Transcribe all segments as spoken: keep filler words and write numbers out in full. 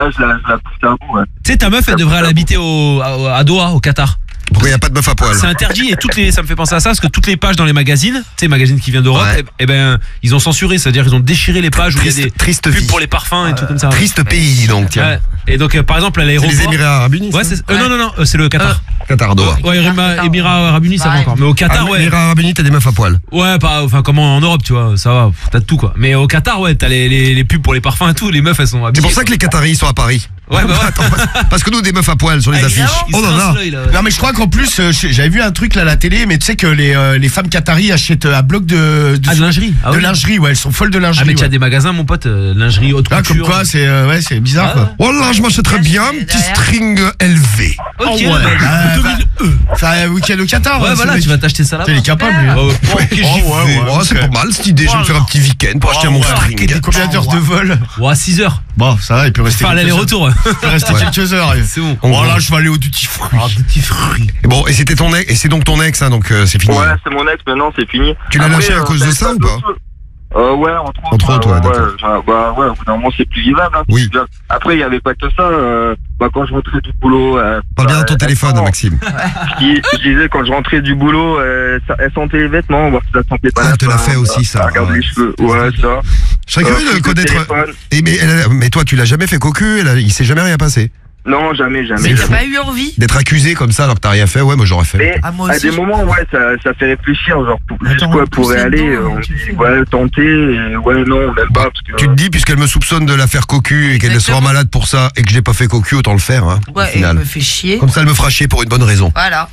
Là, je la, je la pousse à bout, ouais. Tu sais, ta meuf, elle devrait aller habiter au, à, à Doha, au Qatar. Pourquoi il n'y a pas de meuf à poil? C'est interdit et toutes les, ça me fait penser à ça parce que toutes les pages dans les magazines, tu sais, magazines qui viennent d'Europe, ouais. et, et ben ils ont censuré, c'est-à-dire ils ont déchiré les pages triste, où il y a des triste pubs vie. pour les parfums et euh, tout comme ça. Triste pays donc. Tiens. Ouais. Et donc euh, par exemple à l'aéroport. C'est les Émirats Arabes Unis. Ouais, c'est, euh, ouais. Non non non, euh, c'est le Qatar. Euh, Qatar, Doha. Ouais, Émirats Émirats Arabes Unis ça va encore, mais au Qatar ah, ouais. Émirats Arabes Unis t'as des meufs à poil. Ouais, pas, enfin comment en Europe tu vois, ça va, t'as de tout quoi. Mais au Qatar ouais, t'as les, les, les pubs pour les parfums et tout, les meufs elles sont habillées. C'est pour ça que les Qataris sont à Paris. Ouais, bah ouais. Attends, parce, parce que nous des meufs à poil sur les ah, affiches. Oh non non. Non mais je crois qu'en plus euh, j'avais vu un truc là à la télé, mais tu sais que les euh, les femmes qataries achètent un bloc de de, ah, de lingerie. Ah, de oui. lingerie, ouais, elles sont folles de lingerie. Ah mais tu as ouais. des magasins mon pote, euh, lingerie haute couture. Ah comme quoi c'est euh, ouais, c'est bizarre ah, quoi. Oh là, je m'achèterais bien un petit string L V. OK. Oh, ouais. bah, ah, bah, enfin un week-end au Qatar. Ouais, ouais, voilà, tu vas t'acheter ça là. Il est capable lui. Oh, ouais, ouais, ouais, c'est pas mal cette idée, je vais me faire un petit week-end pour acheter mon string. Combien d'heures de vol? Ouais, six heures. Bon, ça va, il peut rester. Enfin, l'aller-retour. Il peut rester quelques heures. C'est bon. Bon, là, je vais aller au duty free. Ah, duty free. Et bon, et c'était ton ex, et c'est donc ton ex, hein, donc euh, c'est fini. Ouais, c'est mon ex, maintenant c'est fini. Tu l'as Après, lâché à euh, cause de ça ou pas? Euh, ouais, entre autres. Entre autres, ouais, ouais, d'accord. ouais, bah, ouais, au bout d'un moment, c'est plus vivable. Hein, oui. Après, il n'y avait pas que ça. Euh, bah, quand je rentrais du boulot. Euh, Parle bien bah, dans ton téléphone, sent, Maxime. Je, je disais, quand je rentrais du boulot, euh, ça, elle sentait les vêtements, voir si ça sentait pas. Ah, la elle te l'a fin, fait aussi, ça. Regarde ouais. les cheveux, ouais, ça. Je serais curieux euh, de connaître. téléphone. Et mais, elle, mais toi, tu l'as jamais fait cocu, elle a, il s'est jamais rien passé. Non, jamais, jamais. Mais t'as pas eu envie d'être accusé comme ça alors que t'as rien fait? Ouais, moi j'aurais fait. Mais ah, moi à des moments, ouais, ça, ça fait réfléchir, genre, jusqu'où elle pourrait aller, euh, on dit, ouais, tenter, et ouais, non, même pas, parce que... Tu te dis, puisqu'elle me soupçonne de la faire cocu et qu'elle sera malade pour ça, et que je l'ai pas fait cocu, autant le faire, hein, ouais, et elle me fait chier. Comme ça, elle me fera chier pour une bonne raison. Voilà.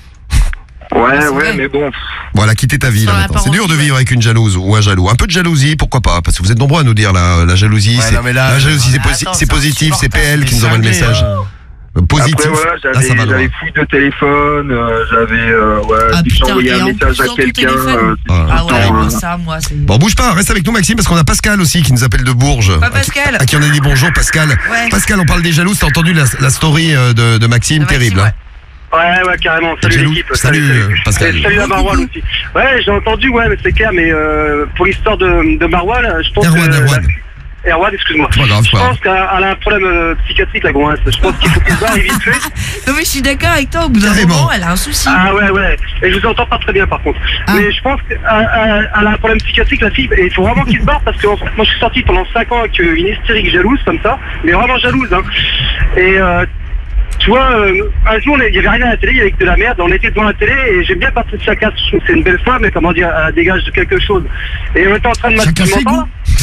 Ouais, ah, ouais, mais bon. Voilà, quitter ta vie là maintenant. C'est dur de vivre avec une jalouse ou un jaloux. Un peu de jalousie, pourquoi pas? Parce que vous êtes nombreux à nous dire la, la jalousie, ouais, c'est là, la jalousie, c'est, posi- c'est positif, c'est P L qui nous envoie le message. Euh, positif. Après, voilà, j'avais, ah, ça va j'avais fouille de téléphone, euh, j'avais, euh, ouais, ah, puis j'ai envoyé un message à quelqu'un. Euh, ah, ah ouais, moi, ça, moi, c'est... Bon, bouge pas, reste avec nous, Maxime, parce qu'on a Pascal aussi qui nous appelle de Bourges. Pas Pascal. À qui, à qui on a dit bonjour, Pascal. Ouais. Pascal, on parle des jaloux, t'as entendu la, la story de, de Maxime, de terrible. Maxime, ouais. Ouais, ouais, carrément. Salut Jaloux. l'équipe. Salut, salut, salut Pascal. Et salut à Marwan aussi. Ouais, j'ai entendu, ouais, mais c'est clair, mais euh, pour l'histoire de, de Marwan, je pense Erwan, que... Erwan. Erwan, excuse-moi. C'est pas grave, je pas pense qu'elle a un problème euh, psychiatrique, la grosse. Je pense qu'il faut qu'il se barre vite fait. Non mais je suis d'accord avec toi, au bout d'un moment, elle a un souci. Ah ouais, ouais. Et je vous entends pas très bien par contre. Ah. Mais je pense qu'elle a un problème psychiatrique, la fille, et il faut vraiment qu'il se barre parce que en fait, moi je suis sorti pendant cinq ans avec une hystérique jalouse comme ça, mais vraiment jalouse, hein. Et euh, tu vois, euh, un jour, il n'y avait rien à la télé, il y avait que de la merde, on était devant la télé et j'aime bien Patricia Cass, je trouve que c'est une belle femme, mais comment dire, elle dégage de quelque chose. Et on était en train de chacun ses goûts.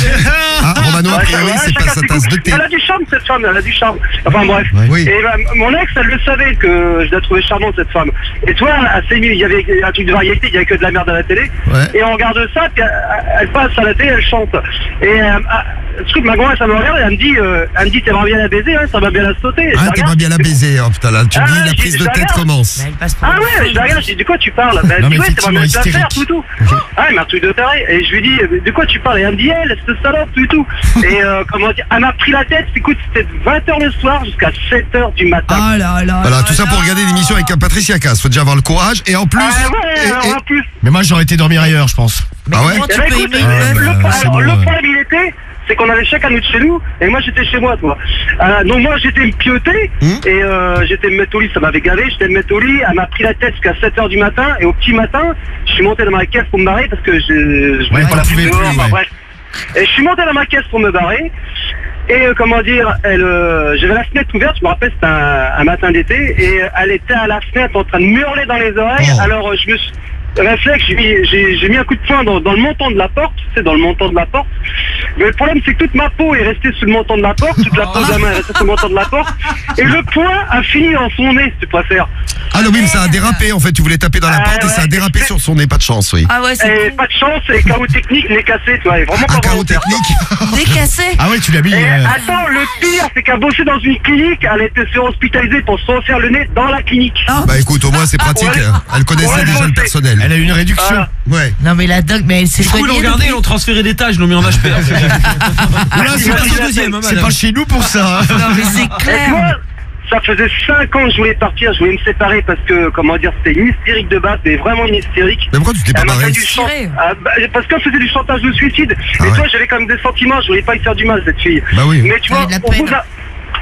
Ah, Romano, a priori, ouais, c'est pas sa tasse de thé. Elle a du charme, cette femme, elle a du charme. Enfin bref. Ouais, oui. Et bah, mon ex, elle le savait que je la trouvais charmante, cette femme. Et toi, elle s'est mis, il y avait un truc de variété, il y avait que de la merde à la télé. Ouais. Et on regarde ça, puis elle, elle passe à la télé, elle chante. Et euh, ce truc, ma grand-mère, ça me regarde, elle me dit, euh, elle me dit, t'aimerais bien la baiser, hein, ça va bien la sauter. Ah, t'aimerais bien la baiser, oh putain, là, tu me dis, la prise de tête commence. Ah ouais, je la regarde, je dis, de quoi tu parles? Bah, elle me dit, ouais, t'aimerais bien la faire, tout, tout. Ah, mais un truc de taré. Et je lui dis, de quoi tu parles? Et elle me dit, elle, cette salope, tout, tout. Et euh, comment dire, elle m'a pris la tête, écoute, c'était de vingt heures le soir jusqu'à sept heures du matin. Oh là là. Voilà, là tout ça là. pour regarder l'émission avec un Patricia Cass. Faut déjà avoir le courage. Et en plus. Ah ouais, et, et... en plus. Mais moi j'aurais été dormir ailleurs, je pense. Ah ouais? Comment tu bah, peux écoute, aimer euh, une le, meuf pro- c'est alors, bon, le ouais. problème il était, c'est qu'on avait chacun notre chez nous, et moi j'étais chez moi, toi. Euh, donc moi j'étais pieuté, Mmh. et euh, j'étais me mettre au lit, ça m'avait gavé, j'étais me mettre au lit, elle m'a pris la tête jusqu'à sept heures du matin, et au petit matin, je suis monté dans ma caisse pour me barrer, parce que je, je voulais Ouais, pas la t'en foutre pouvais dehors, plus, enfin ouais. bref. Et je suis monté dans ma caisse pour me barrer, et euh, comment dire, elle, euh, j'avais la fenêtre ouverte, je me rappelle c'était un, un matin d'été, et euh, elle était à la fenêtre en train de me hurler dans les oreilles, Oh. alors euh, je me suis... Réflexe, j'ai mis, j'ai, j'ai mis un coup de poing dans, dans le montant de la porte, tu sais, dans le montant de la porte. Mais le problème, c'est que toute ma peau est restée sous le montant de la porte, toute la peau de la main est restée sous le montant de la porte, et le poing a fini dans son nez, si tu préfères. Ah non, oui, mais ça a dérapé en fait. Tu voulais taper dans la Ah, porte et ça a ouais, dérapé c'est- sur son nez. Pas de chance, oui. Ah ouais, Et c'est con. pas de chance, et K O technique, nez cassé, tu vois, et vraiment pas Un chaos volontaire. technique. Décassé. Ah ouais, tu l'as mis. Et euh, attends, le pire, c'est qu'elle bossait dans une clinique, elle était fait hospitaliser pour se refaire le nez dans la clinique. Oh. Bah écoute, au moins c'est pratique. Ouais. Elle connaissait Ouais, déjà ouais, le c'est- personnel. Elle a eu une réduction. Voilà. Ouais. Non mais la dingue, mais elle s'est Du coup, ils l'ont soignée regardé, ils depuis. l'ont transféré d'étage, ils l'ont mis en H P. Là, C'est c'est pas pas, le deuxième, hein, c'est madame. pas chez nous pour ça. hein. Non mais c'est Et clair. moi, ça faisait cinq ans que je voulais partir, je voulais me séparer parce que, comment dire, c'était une hystérique de base, mais vraiment une hystérique. Mais pourquoi tu t'es pas Elle m'a fait barré? du chan- Tiré. Ah, bah, parce qu'elle faisait du chantage de suicide. Ah et ouais. toi, j'avais quand même des sentiments, je voulais pas y faire du mal, cette fille. Bah oui. Mais tu Elle vois, avait de la au bout peine. d'un-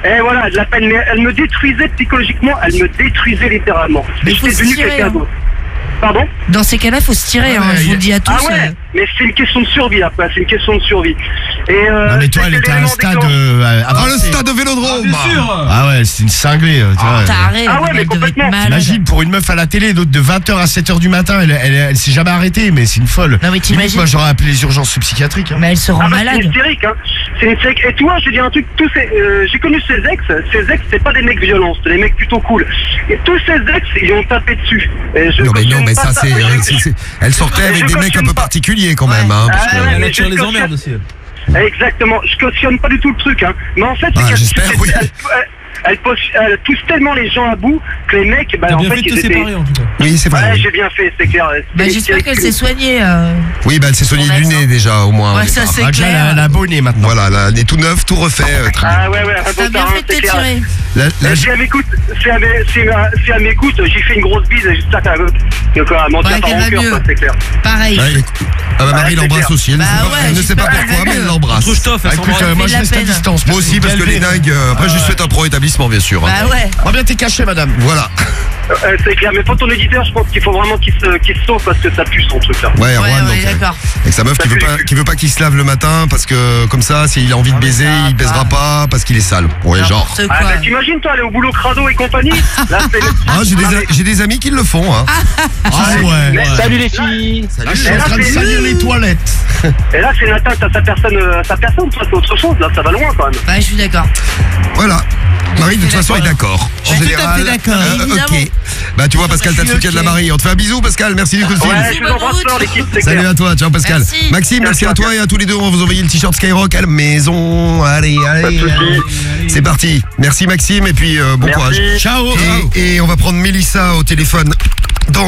Et voilà, de la peine, mais elle me détruisait psychologiquement, elle me détruisait littéralement. Mais Et faut j'étais se devenu tirer, quelqu'un hein. d'autre. Pardon? Dans ces cas-là, faut se tirer, Ah ouais, hein, je vous y a- le dis à tous. Ah ouais, euh. mais c'est une question de survie après, c'est une question de survie. Et euh, Non mais toi, elle c'était était à un l'élément stade déclencheur. euh, Ah, le avancé. stade de Vélodrome. Bien sûr. Ah ouais, c'est une cinglée. euh, tu vois. Taré, Ah ouais, elle mais devait être complètement. malade. Imagine pour une meuf à la télé, d'autres de vingt heures à sept heures du matin, elle, elle, elle, s'est jamais arrêtée, mais c'est une folle. Non, mais t'imagines- Limite, moi j'aurais appelé les urgences psychiatriques. Hein. Mais elle se rend Ah bah, c'est malade. hystérique, hein. C'est hystérique. Et tu vois, je vais dire un truc, tous ces, euh, j'ai connu ces ex, ces ex, c'est pas des mecs violents, c'est des mecs plutôt cool. Et tous ces ex, ils ont tapé dessus. Et je Non mais non cautionne mais pas ça c'est, Je- c'est- c'est- elle sortait je avec des mecs un cautionne peu pas. particuliers quand même Ouais. hein. parce Ah que- ouais, Elle mais attire je les cautionne- emmerdes aussi. Exactement, je cautionne pas du tout le truc, hein. Mais en fait, c'est Ah, qu'elle- j'espère, c'est- oui. elle, elle- elle pousse, elle pousse tellement les gens à bout que les mecs, bah T'as en bien fait, fait de ils te étaient. séparer en tout cas. Oui c'est vrai. Ouais, oui. j'ai bien fait, c'est clair. C'était Bah, j'espère hystérique. qu'elle s'est soignée. euh. Oui bah elle s'est soignée Son du ex, nez hein. déjà au moins. au Ouais, ça départ. c'est Ah, déjà, clair. la, la bonnet maintenant. Voilà, là, nez tout neuf, tout refait. euh, très bien. Ah ouais, ouais, un bon T'as bien terrain, fait de c'est te clair. tirer. Là, là, Et si elle m'écoute, si elle m'é- si elle- si elle m'écoute, j'ai fait une grosse bise et j'espère qu'elle veut qu'elle m'en Ouais, tient par qu'elle mon va cœur, mieux. ça, c'est clair. Pareil. Ouais, écoute. Ah bah Marie Ouais, c'est l'embrasse clair. aussi. Elle, ne Bah sait pas, ouais, elle ne sait pas j'espère pourquoi, qu'elle mais elle va l'embrasse. Trop stuff, Ah, elle écoute, s'embrasse. euh, moi fait je de reste la à peine. distance. Moi aussi parce que les Calmez, dingues. euh, après je lui souhaite un pro établissement bien sûr. hein. Bah ouais. Ah bien t'es caché madame. Voilà. Euh, c'est clair, mais pour ton éditeur, je pense qu'il faut vraiment qu'il se, qu'il se sauve parce que ça pue son truc là. Ouais, Ouais, Erwan, ouais, donc, euh, d'accord. avec sa meuf qui veut pas, qui veut pas qu'il se lave le matin parce que comme ça, s'il a envie de Ah, mais baiser, ça va il baisera pas parce qu'il est sale. Ouais, genre. N'importe Ah quoi. bah t'imagines toi aller au boulot crado et compagnie. Là c'est. Ah, j'ai des, a- j'ai des amis qui le font. Hein. Ah ouais. Mais- ouais. Salut les filles. Ah, je suis en train de Et là, salir les toilettes. Et là c'est une atteinte à sa personne, euh, à sa personne, toi c'est autre chose, là ça va loin quand même. Bah, je suis d'accord. Voilà. Marie, de toute façon, est d'accord. Je suis tout à fait d'accord, évidemment. ok. Bah, tu vois, Pascal, t'as le Je suis soutien de la ok. Marie. On te fait un bisou, Pascal. Merci du coup de fil. Ouais, je vous embrasse fort l'équipe, c'est Salut clair. à toi, ciao Pascal. Merci. Maxime, merci à toi et à tous les deux. On va vous envoyer le t-shirt Skyrock à la maison. Allez, Pas allez. de soucis. allez. C'est parti. Merci Maxime et puis euh, bon Merci. courage. Ciao. Et, et on va prendre Mélissa au téléphone. Dans.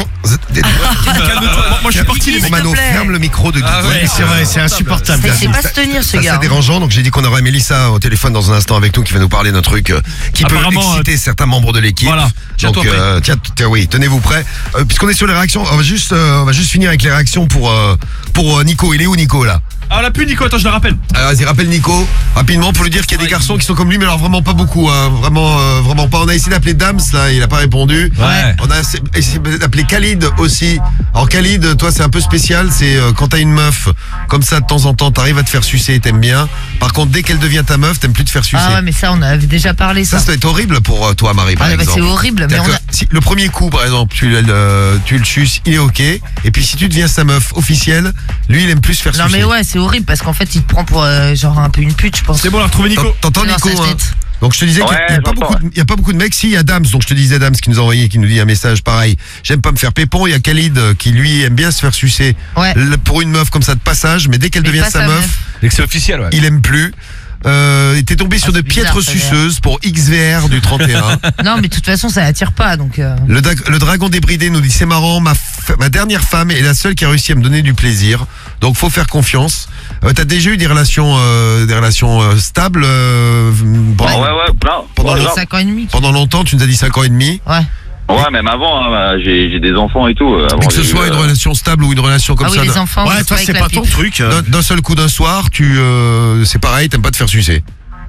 Calme-toi. Moi je suis parti les mecs. Mano, plaît. ferme le micro de Guy. Ah ouais, Ouais, c'est vrai, c'est insupportable. Mais c'est pas se tenir, ce Ça, gars. c'est dérangeant, donc j'ai dit qu'on aurait Mélissa au téléphone dans un instant avec nous qui va nous parler d'un truc euh, qui peut Apparemment, exciter certains membres de l'équipe. Voilà. Tiens-toi Donc, euh, tiens, tiens, oui, tenez-vous prêts. Euh, Puisqu'on est sur les réactions, on va juste, euh, on va juste finir avec les réactions pour euh, pour euh, Nico. Il est où Nico là? Ah, la pue, Nico, attends, je la rappelle. Alors, vas-y, rappelle Nico rapidement pour lui dire qu'il y a des garçons qui sont comme lui, mais alors vraiment pas beaucoup, hein, vraiment, euh, vraiment pas. On a essayé d'appeler Dams là, il a pas répondu. Ouais. On a essayé d'appeler Khalid aussi. Alors Khalid, toi c'est un peu spécial, c'est euh, quand t'as une meuf comme ça de temps en temps, t'arrives à te faire sucer et t'aimes bien. Par contre, dès qu'elle devient ta meuf, t'aimes plus te faire sucer. Ah ouais, mais ça, on avait déjà parlé, Ça, ça. ça doit être horrible pour euh, toi, Marie, par Ah, bah, exemple. c'est horrible, mais C'est-à-dire on a. que si le premier coup, par exemple, tu, le- le- tu le suces, il est ok. Et puis si tu deviens sa meuf officielle, lui, il aime plus se faire Non, sucer. mais ouais, c'est horrible parce qu'en fait, il te prend pour euh, genre un peu une pute, je pense. C'est bon, on a retrouvé Nico. T'en- T'entends Dans Nico sa hein tête. Donc je te disais qu'il Ouais, n'y a, pas j'entends, beaucoup de- il y a pas beaucoup de mecs. Si, il y a Dams, donc je te disais Dams qui nous a envoyé, qui nous dit un message pareil. J'aime pas me faire pépon. Il y a Khalid euh, qui lui aime bien se faire sucer Ouais. le- pour une meuf comme ça de passage, mais dès qu'elle Mais devient pas sa sa meuf, meuf. Et que c'est officiel, ouais. il aime plus. Euh, il était tombé sur de c'est bizarre, piètres ça, d'ailleurs. suceuses pour X V R du trente et un. Non, mais de toute façon, ça attire pas, donc. euh, Le, da- le dragon débridé nous dit c'est marrant, ma, f- ma dernière femme est la seule qui a réussi à me donner du plaisir, donc faut faire confiance. Euh, T'as déjà eu des relations, euh, des relations euh, stables euh, pendant, Ah ouais, ouais, plein. Pendant Ouais, le- genre. cinq ans et demi. pendant longtemps, tu nous as dit cinq ans et demi. Ouais. Ouais, même avant, hein, j'ai j'ai des enfants et tout. euh, Avant, Mais que ce j'ai eu, soit une euh, relation stable ou une relation comme Ah oui, ça, les d'un- enfants. Ouais, on toi se c'est fait pas avec la ton pipe. truc. euh. d'un d'un seul coup d'un soir, tu euh, c'est pareil, t'aimes pas te faire sucer.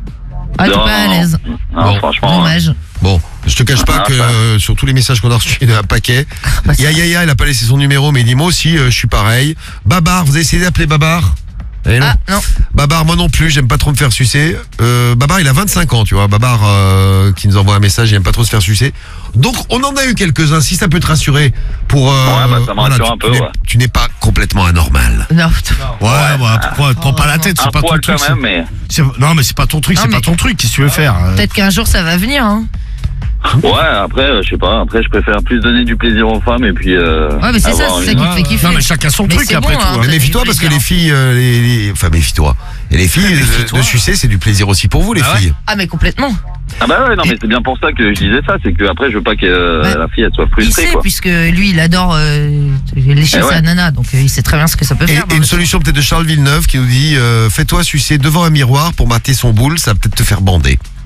Ah, t'es non, pas à non, l'aise. Non, Bon, franchement. Dommage. Bon, je te cache pas Ah, que bah. euh, sur tous les messages qu'on a reçus, il y en a un paquet. bah, Ya ya ya, il a pas laissé son numéro, mais il dit moi aussi, euh, je suis pareil. Babar, vous avez essayé d'appeler Babar? Eh non. Ah, non. Babar, moi non plus, j'aime pas trop me faire sucer. Euh, Babar, il a vingt-cinq ans, tu vois. Babar, euh, qui nous envoie un message, il aime pas trop se faire sucer. Donc, on en a eu quelques-uns, si ça peut te rassurer. Pour, euh, Ouais, bah, ça me rassure tu, un peu, tu n'es- ouais. tu n'es pas complètement anormal. Non, Ouais, bah, pourquoi te prends pas la tête, Un c'est pas ton poil truc. quand même, mais. c'est- c'est- Non, mais c'est pas ton truc, Non, c'est mais- pas ton truc. Qu'est-ce que tu veux faire euh peut-être qu'un jour ça va venir, hein. Ouais, après, euh, je sais pas. Après, je préfère plus donner du plaisir aux femmes et puis. Euh, Ouais, mais c'est ça, avoir c'est ça une- qui te fait kiffer. Non, mais chacun son Mais truc c'est après bon, tout. hein. hein. Mais Ça fait méfie-toi du parce que plaisir. les filles, euh, les, les- enfin méfie-toi. Et les filles, de, Méfie-toi. de sucer, c'est du plaisir aussi pour vous, les Ah ouais filles. Ah, mais complètement. Ah bah ouais, non, mais c'est bien pour ça que je disais ça. C'est que après, je veux pas que euh, Ouais. la fille elle soit Il frustrée, sait, quoi. puisque lui, il adore euh, lécher Eh ouais. sa nana, donc euh, il sait très bien ce que ça peut Et, faire. et une solution peut-être de Charles Villeneuve qui nous dit euh, fais-toi sucer devant un miroir pour mater son boule, ça va peut-être te faire bander.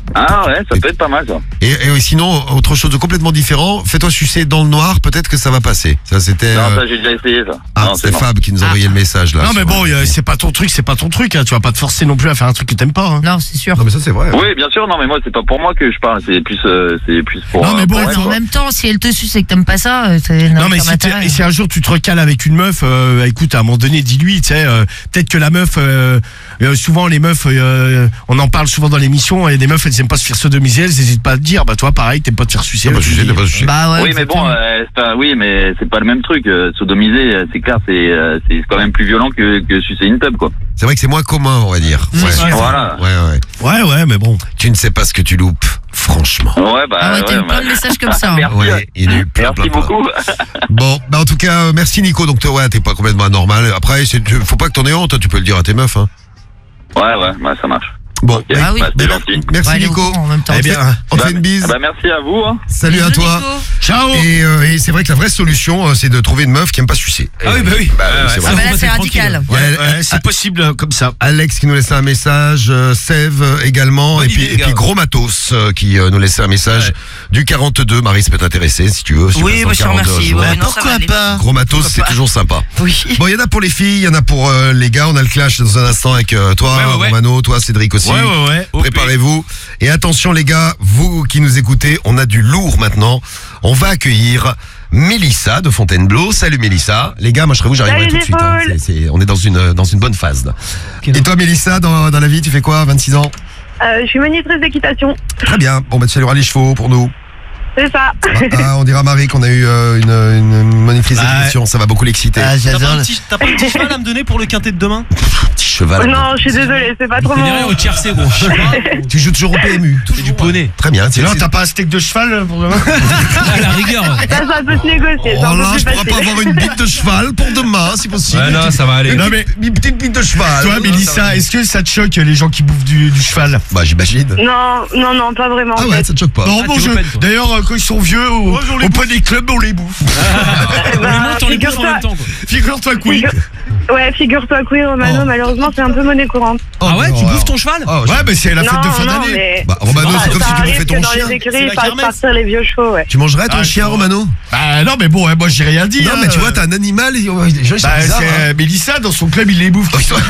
Ah ouais, ça peut être pas mal ça. Et, et sinon, autre chose de complètement différent, fais-toi sucer dans le noir, peut-être que ça va passer. Ça c'était. Non, euh, ça j'ai déjà essayé ça. Ah, Non, c'est non. Fab qui nous a envoyé le message là. Non mais sur- bon, euh, c'est pas ton truc, c'est pas ton truc. Hein. Tu vas pas te forcer non plus à faire un truc que t'aimes pas. Hein. Non, c'est sûr. Non mais ça c'est vrai. Oui, bien sûr, non mais moi c'est pas pour moi que je parle, c'est plus euh, c'est plus pour Non, mais bon, pour Ouais, elle, mais en quoi. même temps, si elle te suce et que t'aimes pas ça, euh, c'est Non mais si, t'es- et si un jour tu te recales avec une meuf, euh, écoute, à un moment donné, dis-lui, tu sais, euh, peut-être que la meuf, euh, euh, souvent les meufs, euh, on en parle souvent dans l'émission, et des meufs elles aiment pas se faire sodomiser, elles hésitent pas à te dire, bah toi pareil, t'aimes pas te faire sucer. T'as pas tu sucé, dis- t'as pas sucé. Bah ouais. Oui mais bon, exactement. euh, c'est pas, oui mais c'est pas le même truc. euh, sodomiser, euh, c'est clair, c'est euh, c'est quand même plus violent que, que sucer une tub quoi. C'est vrai que c'est moins commun, on va dire. C'est Ouais. sûr. Voilà. Ouais, ouais. Ouais ouais, mais bon. Tu ne sais pas ce que tu loupes, franchement. Ouais bah. Ah ouais, t'as eu plein bah, de messages comme ça. hein. Merci. Ouais, il y en a eu plein, Merci plein, plein. beaucoup. Bon, bah en tout cas, euh, merci Nico. Donc toi, ouais, t'es pas complètement anormal. Après, c'est- tu- faut pas que t'en aies honte. Tu peux le dire à tes meufs. Hein. Ouais ouais, bah, ça marche. Bon, Ok, Ah oui. bah, c'est bah, gentil. merci Ouais, elle est au Nico. courant en même temps. Eh bien, on te Bah, fait une bise. Bah merci à vous. Hein. Salut à Bisous, toi. Nico. Ciao. Et, euh, et c'est vrai que la vraie solution, euh, c'est de trouver une meuf qui aime pas sucer. Ah oui, bah oui. Bah, Ouais, ouais, c'est ça vrai. Ah bah va. là, c'est Tranquille. radical. Il y a, Ouais, euh, c'est possible euh, comme ça. Alex qui nous laissait un message, euh, Sève euh, également, Bonne et puis, idée, et puis gars. Gros Matos euh, qui euh, nous laissait un message Ouais. du quarante-deux. Marie, ça peut t'intéresser si tu veux. si tu Oui, restes moi dans je te quarante-deux remercie. jours. Ouais, non, ça va aller. Gros Matos, c'est toujours sympa. Oui. Bon, il y en a pour les filles, il y en a pour euh, les gars. On a le clash dans un instant avec euh, toi, Ouais, ouais, ouais. Romano, toi, Cédric aussi. Ouais ouais ouais. Préparez-vous. Et attention les gars, vous qui nous écoutez, on a du lourd maintenant. On va accueillir Mélissa de Fontainebleau. Salut Mélissa. Les gars, moi je serais vous, j'arriverai Salut tout de les suite. hein. poules. C'est- c'est- on est dans une, dans une bonne phase là. Et toi Mélissa, dans, dans la vie, tu fais quoi? vingt-six ans? Euh, je suis monitrice d'équitation. Très bien. Bon, bah tu salueras les chevaux pour nous. C'est ça. Ah, ah, on dira à Marie qu'on a eu euh, une, une monitrice Ah, d'équitation. Ça va beaucoup l'exciter. Ah, T'as j'adore. pas, un petit- t'as pas un petit cheval à me donner pour le quintet de demain? Petit cheval. non, je suis désolée, c'est pas trop T'es derrière mon... au tiercé, gros. Tu joues toujours au P M U. C'est du poney. Très bien. C'est- Non, c'est- t'as pas un steak de cheval pour demain? À la rigueur. Ça, ça peut se négocier. C'est Oh un là, peu je plus pourrais pas facile. avoir une bite de cheval pour demain, si possible. Ouais, non, ça va aller. Une, Non, mais- une petite bite de cheval. Toi, Mélissa, est-ce que ça te choque les gens qui bouffent du, du cheval? Bah, j'imagine. Non, non, non, pas vraiment. Ah en ouais, fait. ça te choque pas. Non, Ah, bon, tu je- repeines, toi. d'ailleurs, euh, quand ils sont vieux, au, Ouais, on les au Pony Club, on les bouffe. Eh On ben, les monte, on les bouffe en figure-toi- même temps, quoi. Figure-toi que oui. figure- Ouais, figure-toi que oui, Romano, Oh. malheureusement, c'est un peu monnaie courante. Ah ouais, tu non, bouffes ton cheval? Oh, Ouais, mais c'est la fête non, de fin non, d'année. mais... Bah, Romano, c'est comme ça si tu arrive bouffais que ton dans chien. les écuries, C'est ils la fassent kermesse. partir les vieux chevaux, ouais. Tu mangerais ton Ah, chien, je- Romano? Bah non, mais bon, ouais, moi j'ai rien dit. Non, hein. mais tu vois, t'as un animal, et- ouais, les gens, ils sont Bah, bizarres. c'est hein. euh, Mélissa, dans son club, il les bouffe. Ils sont-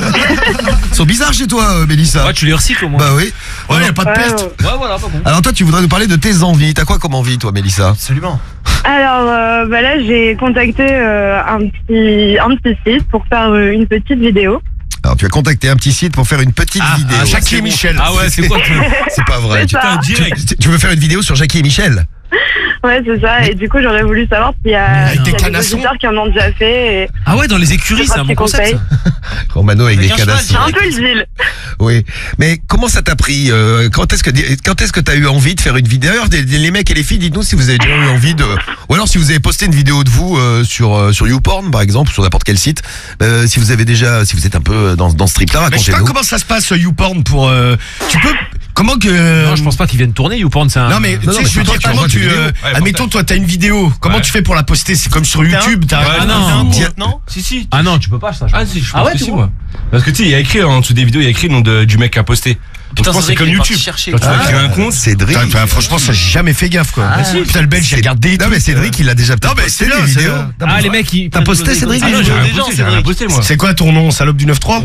Ils sont bizarres chez toi, euh, Mélissa. Ouais, tu les recycles au moins. Bah oui. Ouais, y a pas de Ouais, peste. ouais. Ouais, voilà, pas bon. Alors toi, tu voudrais nous parler de tes envies. T'as quoi comme envie, toi, Mélissa? Absolument. Alors, euh, bah là, j'ai contacté euh, un, petit, un petit site pour faire euh, une petite vidéo. Alors, tu as contacté un petit site pour faire une petite Ah, vidéo. ah, Jackie C'est et bon. Michel. Ah ouais, c'est quoi tu- C'est pas vrai. C'est Tu, ça. tu- tu veux faire une vidéo sur Jackie et Michel? Ouais, c'est ça. Et du coup, j'aurais voulu savoir s'il y a, Avec s'il y des a des canassons. auditeurs qui en ont déjà fait. Et... Ah ouais, dans les écuries, Des c'est un bon petits concept. conseils. ça. Romano avec, Avec des un cheval, cadasses. C'est un peu le deal. Oui. Mais comment ça t'a pris euh, Quand est-ce que quand est-ce que t'as eu envie de faire une vidéo? D'ailleurs, des- des- les mecs et les filles, dites-nous si vous avez déjà eu envie de, ou alors si vous avez posté une vidéo de vous euh, sur euh, sur YouPorn par exemple, sur n'importe quel site. Euh, si vous avez déjà, si vous êtes un peu dans dans ce trip-là, Mais je sais pas racontez-nous. comment ça se passe, euh, YouPorn, pour. euh, tu peux. Comment que. Non, je pense pas qu'ils viennent tourner YouPorn, c'est un. Non mais Non, tu non, sais, mais je veux toi, dire tu comment envoies tu tes vidéos. euh, Ouais, admettons toi t'as une vidéo, comment Ouais. tu fais pour la poster? C'est comme sur YouTube, t'as Ah T'as non. un Tiens. compte, non? Si, si. Ah non, tu peux pas ça. Ah si, je pense Ah ouais, que tu si, vois. moi. Parce que tu sais, il y a écrit en dessous des vidéos, il y a écrit le nom de- du mec qui a posté. Donc, Putain, je pense que c'est c'est comme vrai qu'il est parti YouTube. chercher. Quand tu vas Ah. créer un compte, Cédric. Putain, enfin, franchement, ça j'ai jamais fait gaffe quoi. Ah, si. Putain, le belge, il regarde des Non mais Cédric, il a déjà peut-être Non, mais posté c'est des bien, c'est vidéos. bien. Ah les mecs, ils. T'as posté, Cédric? Ah non, j'ai Des rien gens, posté, j'ai rien Cédric. posté moi. C'est quoi ton nom, salope du neuf trois?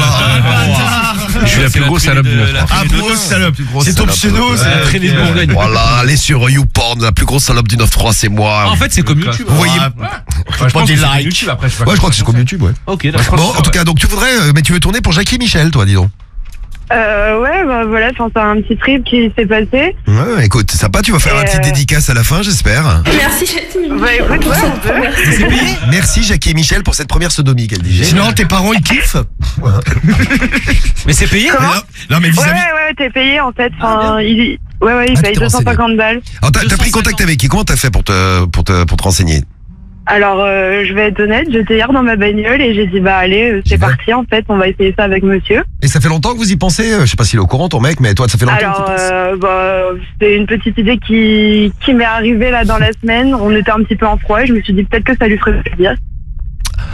Je suis la plus grosse salope du neuf. Ah, grosse salope. grosse C'est ton salope. pseudo, c'est La la traînée de ok. Bourgogne. Voilà, allez sur YouPorn, la plus grosse salope du neuf trois, c'est moi. Ah, en fait, c'est comme YouTube. Vous voyez. Enfin, je pas pense des que c'est likes. YouTube après. Je sais pas Ouais, je crois comment que c'est ça comme fonctionne. YouTube, ouais. Ok, d'accord. Bon, en tout cas, donc tu voudrais, euh, mais tu veux tourner pour Jackie et Michel, toi, dis donc. Euh, ouais, bah voilà, enfin, c'est un petit trip qui s'est passé. Ouais, écoute, c'est sympa, tu vas faire un petit Euh. dédicace à la fin, j'espère. Merci, Jackie. Bah écoute, ouais, on peut. Merci Jackie et Michel pour cette première sodomie qu'elle dit. Sinon, tes parents ils kiffent? Mais c'est payé? Comment Non, mais Ouais, vis-à-vis. ouais, ouais, t'es payé en fait. Enfin, il... Ouais, ouais, il Ah, paye tu t'es deux cent cinquante balles. Alors, t'as t'as pris contact avec qui? Comment t'as fait pour te, pour te, pour te renseigner? Alors, euh, je vais être honnête, j'étais hier dans ma bagnole et j'ai dit, bah allez, euh, J'y c'est vais. parti en fait, on va essayer ça avec monsieur. Et ça fait longtemps que vous y pensez? Je sais pas s'il est au courant ton mec, mais toi, ça fait longtemps que Alors, tu y penses? euh, bah, c'est une petite idée qui, qui m'est arrivée là dans la semaine. On était un petit peu en froid et je me suis dit peut-être que ça lui ferait plaisir.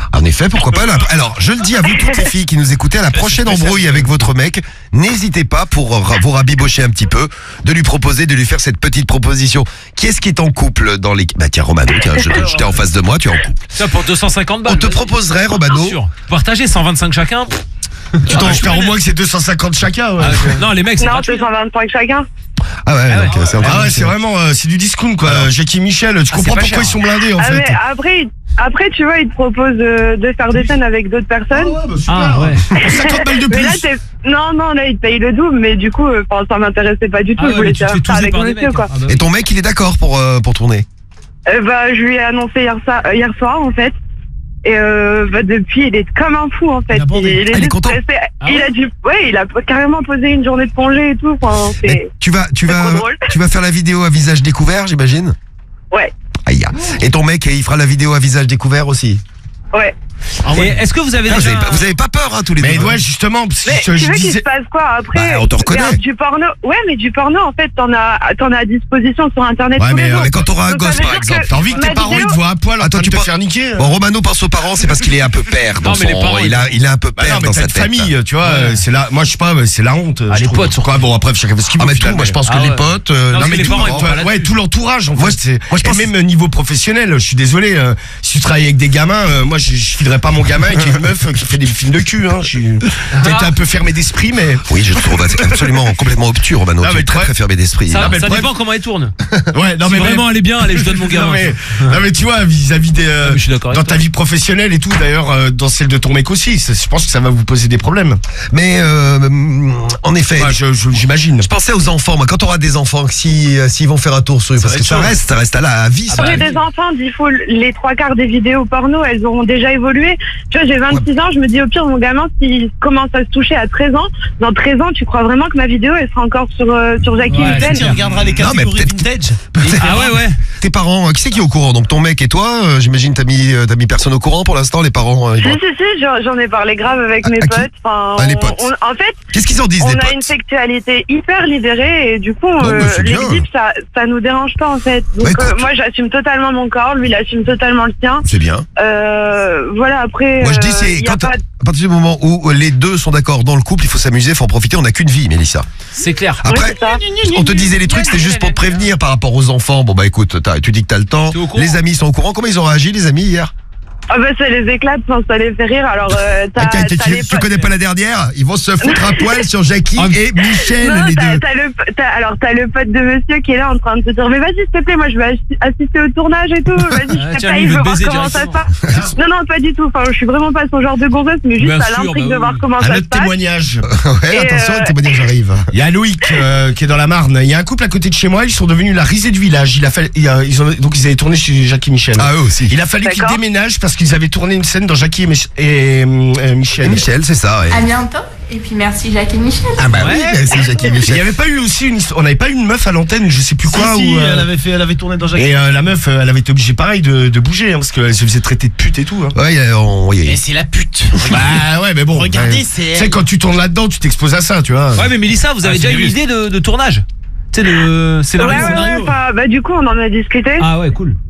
En effet, pourquoi pas. la- Alors, je le dis à vous toutes les filles qui nous écoutez, à la prochaine embrouille avec votre mec, n'hésitez pas pour ra- vous rabibocher un petit peu, de lui proposer, de lui faire cette petite proposition. Qui est-ce qui est en couple dans les... Bah tiens, Romano, tiens, je te- j'étais en face de moi, tu es en couple. Ça pour deux cent cinquante balles. On te proposerait, Romano... Bien sûr. Partager cent vingt-cinq chacun. Tu t'en espères au moins que c'est deux cent cinquante chacun. Ouais. Ah, non, les mecs, c'est Non, gratuit. deux cent vingt-cinq chacun. Ah ouais, donc, euh, c'est Ah encore- ouais, c'est vraiment, euh, c'est du discount quoi. Jackie Michel, tu Ah, comprends c'est pas pourquoi cher. ils sont blindés en Ah, fait. mais après, il- après, tu vois, ils te proposent euh, de faire des scènes avec d'autres personnes. Ah ouais. Pour cinquante balles de Mais là, plus. t'es... Non, non, là, ils te payent le double, mais du coup, euh, enfin, ça m'intéressait pas du tout. Ah je ouais, voulais mais tu te faire fais ça touser avec par des monsieur, mecs. quoi. Ah bah Et oui. ton mec, il est d'accord pour, euh, pour tourner? Euh, bah, je lui ai annoncé hier, ça, euh, hier soir, en fait. Et euh, bah, depuis, il est comme un fou, en fait. Il a bandé. est Ah, il est juste content. pressé. Ah il ouais a dû, ouais, il a carrément posé une journée de congé et tout. Enfin, Mais c'est... tu vas, tu c'est vas, trop drôle. tu vas faire la vidéo à visage découvert, j'imagine? Ouais, Aïe. Et ton mec, il fera la vidéo à visage découvert aussi? ouais. Et est-ce que vous avez Ah, vous, déjà... avez pas, vous avez pas peur, hein, tous les Mais deux? ouais, justement, parce que Mais je, tu je veux qu'il disais. se passe quoi après? Bah, on te reconnaît. Regarde, du porno. Ouais, mais du porno, en fait, t'en as, t'en as à disposition sur Internet. Ouais, tous mais, les euh, jours. mais quand t'auras un Donc, ça gosse, veut par dire exemple, que T'as envie que tes ma parents ils vidéo- te voient à poil en Attends, train de tu te par- faire niquer. Bon, Romano pense aux parents, c'est parce qu'il est un peu père dans Non, mais les son... parents, il, a, il est un peu Bah père non, mais dans t'as sa une tête. famille, tu vois, euh, c'est là, moi je sais pas, euh, c'est la honte. Ah, je les trouve. potes, surtout. Quoi, bon après chacun fait ce qu'il Ah, veut. mais tout, finalement. moi je pense que Ah les ouais. potes... euh, Non, non, parce mais que les tout, parents, hein. ils vont Ouais, pas là-dessus. ouais, tout l'entourage en Moi, fait. c'est- moi, je pense et que même niveau professionnel, je suis désolé. euh, si tu travailles avec des gamins, euh, moi je, je filerais pas mon gamin avec une meuf euh, qui fait des films de cul. Hein. Je suis peut-être un peu fermé d'esprit, mais Oui, je trouve absolument complètement obtus, Romano. Non, Tu mais es très ouais. très fermé d'esprit. Ça, Non, ça le dépend comment elle tourne. ouais, non Si mais vraiment elle est bien, allez, je donne mon gamin. Non mais, non mais tu vois vis-à-vis des euh, Ah, mais je suis d'accord avec dans toi. ta vie professionnelle et tout d'ailleurs euh, dans celle de ton mec aussi, ça- je pense que ça va vous poser des problèmes. Mais euh, en effet, Ouais, je- je- j'imagine. je pensais aux enfants. Moi, quand tu auras des enfants, si euh, s'ils vont faire un tour sur, parce va que être ça chaud. reste, ça reste à la à vie. ça. J'ai des enfants, il faut les trois quarts des vidéos porno, elles auront déjà évolué. Tu vois, j'ai vingt-six ans, je me dis au pire, mon gamin, s'il commence à se toucher à treize ans, dans treize ans, tu crois vraiment que ma vidéo, elle sera encore sur, euh, sur Jackie Ouais, Michel? Peut-être qu'il regardera les Non, mais catégories peut-être- vintage. Ah ouais, ouais. Tes parents, euh, qui c'est qui est au courant? Donc ton mec et toi, euh, j'imagine t'as mis euh, t'as mis personne au courant pour l'instant, les parents. euh, ils Si, vont- si, si, j'en- j'en ai parlé grave avec À- mes à qui potes. Enfin, Ah, les on- potes. on- en fait, Qu'est-ce qu'ils en disent on les a potes? une sexualité hyper libérée et du coup, Bon, euh, bah, c'est les bien. bips, ça, ça nous dérange pas en fait. Donc Bah, écoute. euh, moi, j'assume totalement mon corps, lui, il assume totalement le sien. C'est bien. Euh, voilà, après, Moi je dis euh, c'est y a quand pas... à partir du moment où les deux sont d'accord dans le couple, il faut s'amuser, il faut en profiter. On n'a qu'une vie, Mélissa. C'est clair. Après, c'est ça. on te disait les trucs, c'était juste pour te prévenir par rapport aux enfants. Bon bah écoute, t'as- tu dis que t'as le temps. T'es au courant Les amis sont au courant. Comment ils ont réagi les amis hier? Ah bah ça les éclate, enfin, ça les fait rire. Alors euh, t'as, Ah, t'as- t'as- t'as tu, les tu potes- connais pas la dernière? Ils vont se foutre à poil sur Jackie et Michel, Non, les t'as, deux. t'as le, t'as- alors t'as le pote de monsieur qui est là en train de se dire mais vas-y s'il te plaît, moi je vais assi- assister au tournage et tout. Vas-y, Ah, je sais tiens, pas, lui, il il veut veut te voir baiser comment ça se directement. passe. Non non pas du tout. Enfin je suis vraiment pas son genre de gonzesse, mais juste Bien à sûr, l'intrigue bah de voir oui. comment Un ça se autre passe. témoignage. Ouais, Et, attention, euh, le témoignage arrive. Il y a Loïc euh, qui est dans la Marne. Il y a un couple à côté de chez moi. Ils sont devenus la risée du village. Il a fallu, il y a- ils ont, donc ils avaient tourné chez Jackie Michel. Ah eux aussi. Il a fallu qu'ils D'accord. déménagent parce qu'ils avaient tourné une scène dans Jackie et, Mich- et, euh, Michel. Et Michel, c'est ça. Ouais. À bientôt. Et puis merci Jacques et Michel. Ah bah oui, Ouais. c'est Jackie et Il y Michel. avait pas eu aussi une histoire, on n'avait pas eu une meuf à l'antenne, je sais plus quoi. Si, si, où, euh, elle avait fait, elle avait tourné dans Jacques. Et euh, la meuf, euh, elle avait été obligée pareil de, de bouger hein, parce qu'elle se faisait traiter de pute et tout. Hein. Ouais, euh, on, oui. Et c'est la pute. Bah ouais, mais bon. Regardez, ouais. c'est Tu sais, elle. quand tu tournes là-dedans, tu t'exposes à ça, tu vois. Ouais, mais Mélissa, vous avez Ah, déjà c'est une nul. idée de, de tournage? Tu sais, le Ouais, scénario. ouais, ouais, enfin, bah du coup on en a discuté. Ah ouais, cool.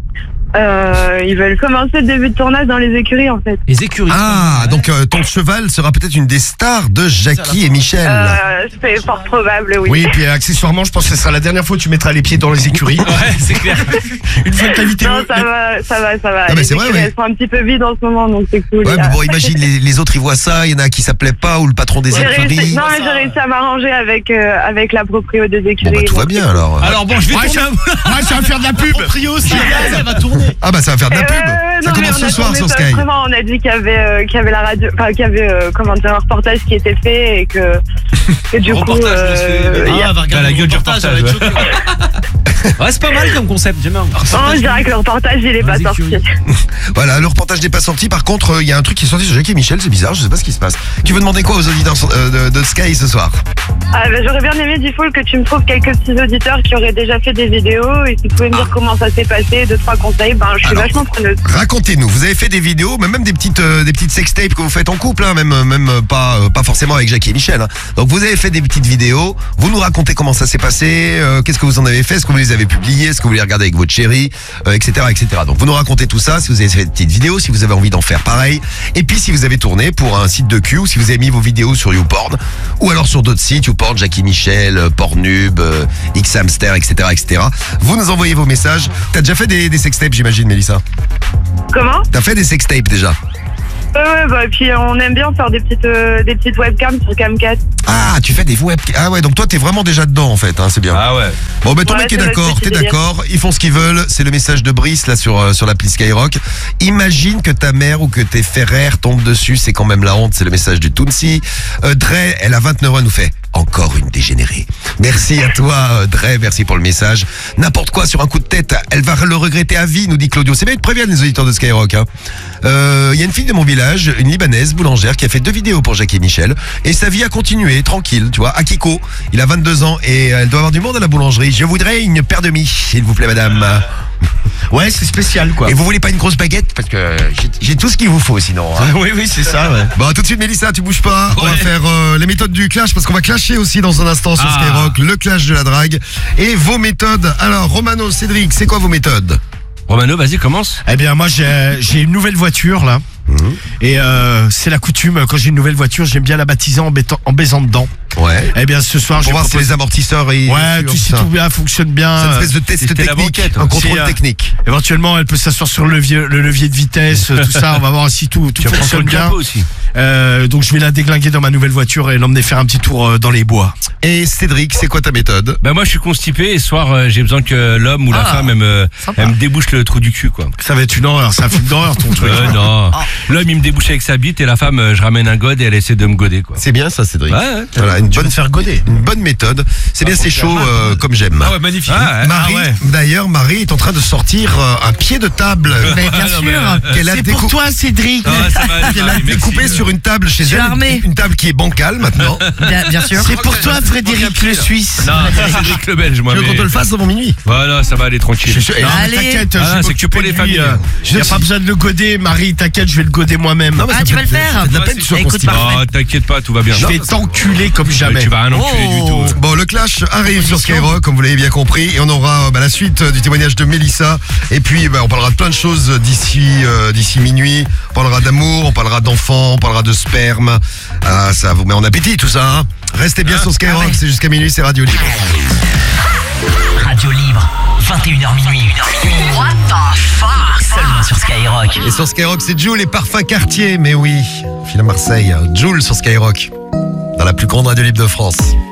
Euh, ils veulent commencer le début de tournage dans les écuries en fait. Les écuries. Ah, donc euh, ton cheval sera peut-être une des stars de Jackie et Michel. Euh, c'est fort probable, oui. Oui, et puis euh, accessoirement, je pense que ce sera la dernière fois que tu mettras les pieds dans les écuries. Ouais, c'est clair. Une fois que t'as vidé Non, ça va, ça va, ça va. Ah, mais les c'est vrai, écuries, ouais. elles sont un petit peu vides en ce moment, donc c'est cool. Ouais, Il y a- mais bon, imagine, les, les autres ils voient ça, il y en a qui s'appelaient pas, ou le patron des J'ai réussi- écuries. non, mais j'ai réussi à m'arranger avec, euh, avec la proprio des écuries. Bon bah tout va donc- bien alors. Alors bon, je vais Ouais, tourner un- Ouais, ça va faire de la pub. Trio, ça, elle va tourner. Ah bah ça va faire de la Euh, pub. ouais, Ça non, mais commence on a ce soir tourné sur ça Sky. autrement. On a dit qu'il y avait, euh, qu'il y avait la radio, enfin qu'il y avait euh, comment dire, un reportage qui était fait et que, et du coup, Reportage, euh, monsieur. il y Ah, a- elle va regarder la le gueule du reportage, reportage, elle va être choquée. Ouais, c'est pas mal comme concept, j'aime bien. Oh, je dirais que le reportage il est pas Vas-y, sorti. Curie. Voilà, le reportage n'est pas sorti. Par contre, euh, il y a un truc qui est sorti sur Jackie et Michel, c'est bizarre, je sais pas ce qui se passe. Tu veux demander quoi aux auditeurs euh, de, de Sky ce soir? Ah, bah, j'aurais bien aimé, Diffoul, que tu me trouves quelques petits auditeurs qui auraient déjà fait des vidéos et qui pouvaient me dire comment ça s'est passé, deux, trois conseils. Ben, je suis Alors, vachement preneuse. Racontez-nous, vous avez fait des vidéos, mais même des petites euh, des petites sextapes que vous faites en couple, hein, même même euh, pas euh, pas forcément avec Jackie et Michel. Hein. Donc vous avez fait des petites vidéos, vous nous racontez comment ça s'est passé, euh, qu'est-ce que vous en avez fait, est-ce que vous les vous avez publié, ce que vous voulez regarder avec votre chérie, euh, et cetera, et cetera. Donc vous nous racontez tout ça, si vous avez fait une petite vidéo, si vous avez envie d'en faire pareil. Et puis si vous avez tourné pour un site de cul, ou si vous avez mis vos vidéos sur YouPorn, ou alors sur d'autres sites, YouPorn, Jackie Michel, Pornhub, euh, Xhamster, et cetera, et cetera. Vous nous envoyez vos messages. T'as déjà fait des, des sextapes, j'imagine, Mélissa? Comment? T'as fait des sextapes déjà? Ouais, ouais, bah, et puis on aime bien faire des petites, euh, des petites webcams sur Camcat. Ah, tu fais des web... Ah ouais, donc toi t'es vraiment déjà dedans en fait, hein, c'est bien. Ah ouais. Bon ben ton Ouais, mec est c'est notre d'accord, petit t'es délire. d'accord, ils font ce qu'ils veulent, c'est le message de Brice là sur, euh, sur l'appli Skyrock. Imagine que ta mère ou que tes frères tombent dessus, c'est quand même la honte, c'est le message du Tounsi. Euh, Dre, elle a vingt-neuf ans, elle nous fait encore une dégénérée. Merci à toi euh, Dre, merci pour le message. N'importe quoi sur un coup de tête, elle va le regretter à vie, nous dit Claudio. C'est bien de prévenir les auditeurs de Skyrock. Hein. Euh, y a une fille de mon village, une Libanaise boulangère qui a fait deux vidéos pour Jackie Michel et sa vie a continué tranquille, tu vois. Akiko, il a vingt-deux ans et elle doit avoir du monde à la boulangerie. Je voudrais une paire de mie, s'il vous plaît madame. Ouais, c'est spécial quoi. Et vous voulez pas une grosse baguette? Parce que j'ai- j'ai tout ce qu'il vous faut sinon. Hein. Oui, oui, c'est ça, ouais. Bon, tout de suite Mélissa, tu bouges pas. On va faire euh, les méthodes du clash parce qu'on va clasher aussi dans un instant sur Ah. Skyrock, le clash de la drague et vos méthodes. Alors Romano, Cédric, c'est quoi vos méthodes? Romano, vas-y, commence. Eh bien, moi, j'ai j'ai une nouvelle voiture, là. Et euh, c'est la coutume, quand j'ai une nouvelle voiture, j'aime bien la baptiser en, baitant- en baisant dedans. Ouais. Eh bien, ce soir, je Pour voir si propose- les amortisseurs et Ouais, tu si tout bien fonctionne bien. C'est une espèce de test C'était la technique, banquette, un hein. contrôle Si, euh, technique. Éventuellement, elle peut s'asseoir sur le levier, le levier de vitesse, tout ça. On va voir si tout, tout Tu vas prendre fonctionne le bien. capot aussi. Euh, donc, je vais la déglinguer dans ma nouvelle voiture et l'emmener faire un petit tour euh, dans les bois. Et Cédric, c'est quoi ta méthode? Bah moi je suis constipé et ce soir euh, j'ai besoin que l'homme ou la Ah, femme elle me, sympa. elle me débouche le trou du cul quoi. Ça va être une horreur, c'est un film d'horreur ton truc. Euh, non. L'homme il me débouche avec sa bite et la femme euh, je ramène un god et elle essaie de me goder quoi. C'est bien ça Cédric. Ouais, ouais. Voilà, une Tu vas bonne, te faire goder. une bonne méthode. C'est bien, c'est chaud euh, comme j'aime. Ah ouais, magnifique. Ah, ouais. Marie, Ah ouais. d'ailleurs, Marie est en train de sortir euh, un pied de table Mais bien Non, mais, sûr. euh, qu'elle a, C'est décou- pour toi, Cédric. Ah, ça va aller, qu'elle a Marie, merci. découpé sur une table chez Je suis elle. armée. Une table qui est bancale maintenant. Bien, bien sûr. C'est pour toi, Frédéric le Suisse. Non, c'est Cédric le Belge moi. Tu veux qu'on mais- te le fasse avant minuit? Voilà, ça va aller tranquille. Je suis sûr- Non, mais Allez. t'inquiète, Ah, je vais c'est que pour m'occuper les de familles. lui, euh, Je y a suis- pas besoin de le goder, Marie, t'inquiète, je vais le goder moi-même. Non, mais Ah, ça tu fait- vas le faire? ça fait de la peine que tu sois Écoute, constipé. parfait. Oh, t'inquiète pas, tout va bien. Je vais t'enculer comme jamais. Tu vas rien enculer du Oh. tout. Bon, le clash arrive sur Skyrock, comme vous l'avez bien compris, et on aura euh, bah, la suite euh, du témoignage de Mélissa. Et puis, bah, on parlera de plein de choses d'ici euh, d'ici minuit. On parlera d'amour, on parlera d'enfants, on parlera de sperme. Ah, ça vous met en appétit tout ça. Hein. Restez bien sur Skyrock, Ah ouais. c'est jusqu'à minuit, c'est Radio Libre. Radio Libre, vingt et une heures minuit. What the fuck? Seulement sur Skyrock. Et sur Skyrock, c'est Jules et Parfum Cartier. Mais oui, file à Marseille, Jules sur Skyrock, dans la plus grande radio libre de France.